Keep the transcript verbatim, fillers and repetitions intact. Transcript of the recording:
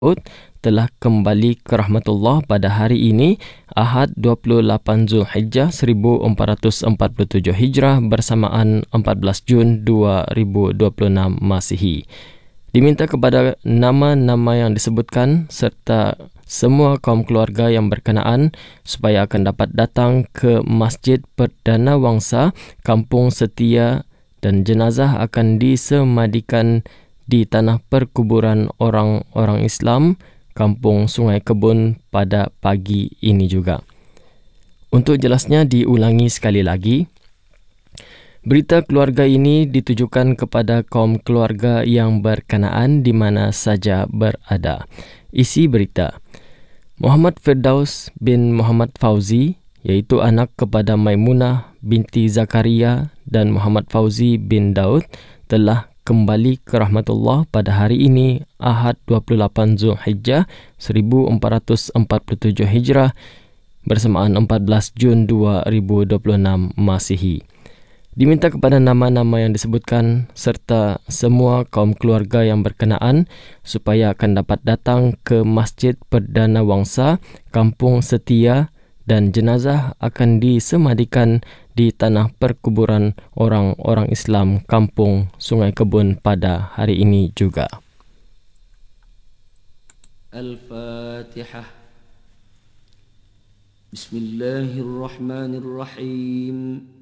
telah kembali ke rahmatullah pada hari ini, Ahad dua puluh lapan Zulhijjah seribu empat ratus empat puluh tujuh Hijrah bersamaan empat belas Jun dua ribu dua puluh enam Masihi. Diminta kepada nama-nama yang disebutkan serta semua kaum keluarga yang berkenaan supaya akan dapat datang ke Masjid Perdana Wangsa Kampung Setia dan jenazah akan disemadikan di tanah perkuburan orang-orang Islam Kampung Sungai Kebun pada pagi ini juga. Untuk jelasnya diulangi sekali lagi. Berita keluarga ini ditujukan kepada kaum keluarga yang berkenaan di mana saja berada. Isi berita: Muhammad Firdaus bin Muhammad Fauzi, iaitu anak kepada Maimunah binti Zakaria dan Muhammad Fauzi bin Daud, telah kembali ke rahmatullah pada hari ini, Ahad dua puluh lapan Zulhijjah seribu empat ratus empat puluh tujuh Hijrah bersamaan empat belas Jun dua ribu dua puluh enam Masihi. Diminta kepada nama-nama yang disebutkan serta semua kaum keluarga yang berkenaan supaya akan dapat datang ke Masjid Perdana Wangsa Kampung Setia dan jenazah akan disemadikan di tanah perkuburan orang-orang Islam Kampung Sungai Kebun pada hari ini juga. Al-Fatihah. Bismillahirrahmanirrahim.